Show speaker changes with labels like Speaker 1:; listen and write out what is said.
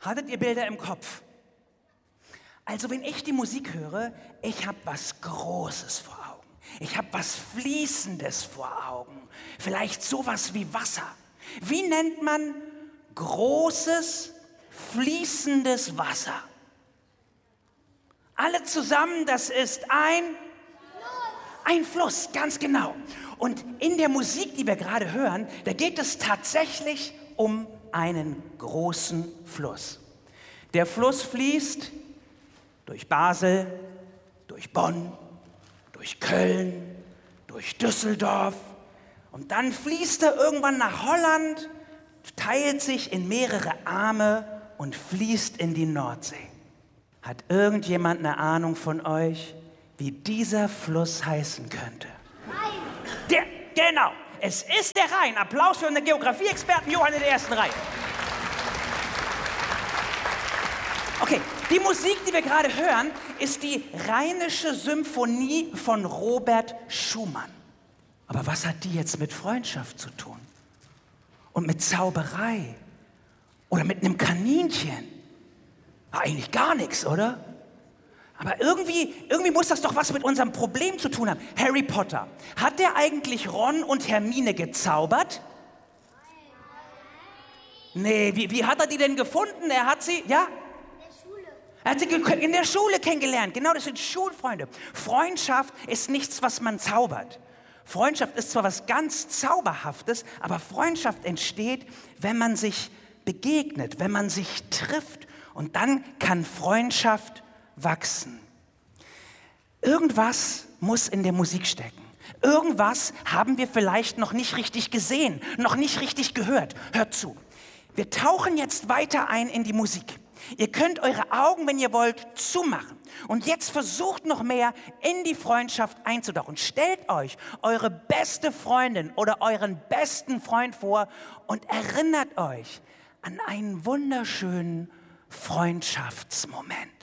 Speaker 1: Hattet ihr Bilder im Kopf? Also wenn ich die Musik höre, ich habe was Großes vor Augen. Ich habe was Fließendes vor Augen. Vielleicht sowas wie Wasser. Wie nennt man großes, fließendes Wasser? Alle zusammen, das ist ein Fluss, ganz genau. Und in der Musik, die wir gerade hören, da geht es tatsächlich um einen großen Fluss. Der Fluss fließt durch Basel, durch Bonn, durch Köln, durch Düsseldorf und dann fließt er irgendwann nach Holland, teilt sich in mehrere Arme und fließt in die Nordsee. Hat irgendjemand eine Ahnung von euch, wie dieser Fluss heißen könnte? Rhein. Genau, es ist der Rhein. Applaus für unseren Geografie-Experten Johann in der ersten Reihe. Okay, die Musik, die wir gerade hören, ist die Rheinische Symphonie von Robert Schumann. Aber was hat die jetzt mit Freundschaft zu tun? Und mit Zauberei? Oder mit einem Kaninchen? Eigentlich gar nichts, oder? Aber irgendwie muss das doch was mit unserem Problem zu tun haben. Harry Potter, hat der eigentlich Ron und Hermine gezaubert? Nee, wie hat er die denn gefunden? Er hat sie, ja? Er hat sie in der Schule kennengelernt. Genau, das sind Schulfreunde. Freundschaft ist nichts, was man zaubert. Freundschaft ist zwar was ganz Zauberhaftes, aber Freundschaft entsteht, wenn man sich begegnet, wenn man sich trifft. Und dann kann Freundschaft wachsen. Irgendwas muss in der Musik stecken. Irgendwas haben wir vielleicht noch nicht richtig gesehen, noch nicht richtig gehört. Hört zu. Wir tauchen jetzt weiter ein in die Musik. Ihr könnt eure Augen, wenn ihr wollt, zumachen. Und jetzt versucht noch mehr in die Freundschaft einzutauchen. Stellt euch eure beste Freundin oder euren besten Freund vor und erinnert euch an einen wunderschönen Freundschaftsmoment.